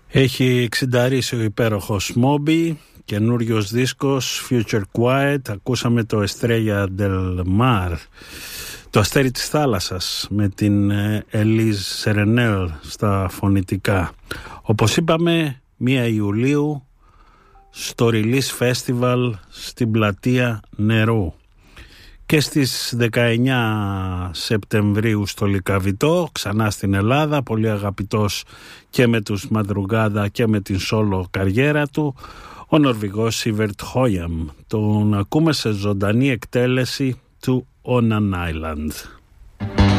Έχει εξινταρίσει ο υπέροχος Moby, καινούριος δίσκος Future Quiet. Ακούσαμε το Estrella del Mar, το αστέρι της θάλασσας, με την Elise Serenel στα φωνητικά. Όπως είπαμε, 1 Ιουλίου στο Release Festival στην πλατεία Νερού, και στις 19 Σεπτεμβρίου στο Λυκαβητό, ξανά στην Ελλάδα, πολύ αγαπητός και με τους Madrugada και με την solo καριέρα του, ο Νορβηγός Σίβερτ Χόιαμ. Τον ακούμε σε ζωντανή εκτέλεση του On an Island.